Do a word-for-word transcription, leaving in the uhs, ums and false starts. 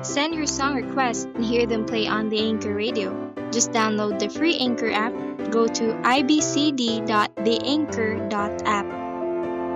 Send your song requests and hear them play on the Anchor Radio. Just download the free Anchor app, go to i b c d dot the anchor dot app